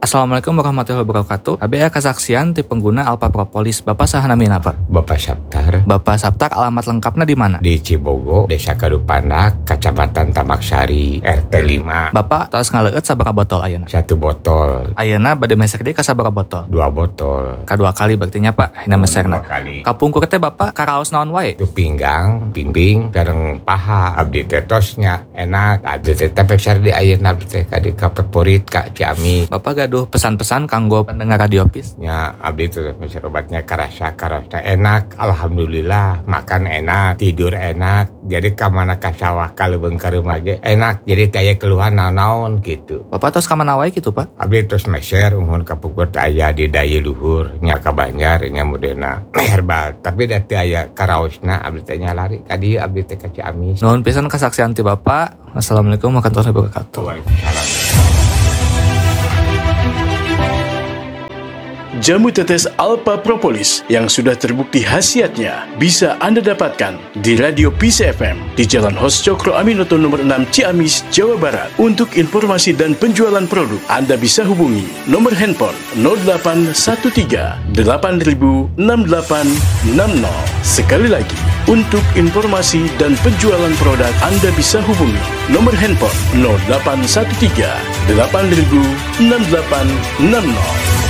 Assalamualaikum warahmatullahi wabarakatuh. ABA kesaksian ti pengguna Alpha Propolis. Bapak sahanamina Pak? Bapak Saptar. Bapak Saptar, alamat lengkapnya di mana? Di Cibogo, Desa Kadupanak, Kecamatan Tamaksari, RT 5. Bapak tos ngaleut sabaraha botol ayeuna? 1 botol. Ayeuna bade mesek deui ka sabaraha botol? 2 botol. Kadua kali berartinya Pak, hina mesekna. 2 kali. Kapungkur teh Bapak karaos naon wae? Itu pinggang, bimbing, bareng paha. Abdi teh tosnya enak. Abdi teh pepesar di ayeuna abdi teh ka di favorit Kak Ciami. Bapak gaduh pesan-pesan kanggo pendengar Radio Pis? Ya, abdi teh pepesar obatnya karasa enak. Alhamdulillah, makan enak, tidur enak. Jadi ka mana ka sawah ka leubeung ka rumah ge enak. Jadi teu keluhan naon-naon gitu. Bapak tos ka mana wae kitu Pak? Abdi tos meser umur kapungkur teh aya di daya luhur nya ka Banjar nya modena herbal. Tapi da teu aya karaosna abdi teh nya lari ka dieu abdi teh ka Ciamis. Nuhun pisan kesaksian ti Bapak. Wassalamualaikum warahmatullahi wabarakatuh. Waalaikumsalam. Jamu tetes Alpha Propolis yang sudah terbukti khasiatnya bisa Anda dapatkan di Radio Peace FM di Jalan Hos Cokro Aminoto nomor 6 Ciamis, Jawa Barat. Untuk informasi dan penjualan produk, Anda bisa hubungi nomor handphone 0813 8000 6860. Sekali lagi, untuk informasi dan penjualan produk, Anda bisa hubungi nomor handphone 0813 8000 6860.